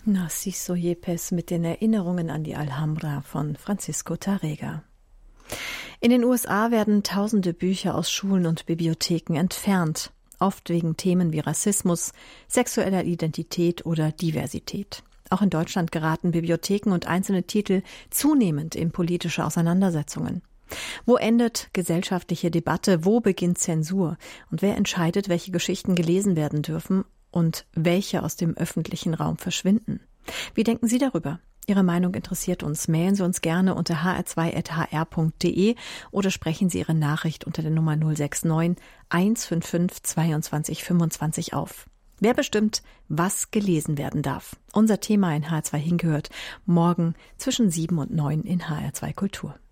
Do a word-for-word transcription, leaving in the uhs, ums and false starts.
Narciso Yepes mit den Erinnerungen an die Alhambra von Francisco Tárrega. In den U S A werden tausende Bücher aus Schulen und Bibliotheken entfernt, oft wegen Themen wie Rassismus, sexueller Identität oder Diversität. Auch in Deutschland geraten Bibliotheken und einzelne Titel zunehmend in politische Auseinandersetzungen. Wo endet gesellschaftliche Debatte, wo beginnt Zensur und wer entscheidet, welche Geschichten gelesen werden dürfen und welche aus dem öffentlichen Raum verschwinden? Wie denken Sie darüber? Ihre Meinung interessiert uns. Mailen Sie uns gerne unter h r zwei at h r punkt d e oder sprechen Sie Ihre Nachricht unter der Nummer null sechs neun eins fünf fünf zweiundzwanzig fünfundzwanzig auf. Wer bestimmt, was gelesen werden darf? Unser Thema in H R zwei Hingehört morgen zwischen sieben und neun in H R zwei Kultur.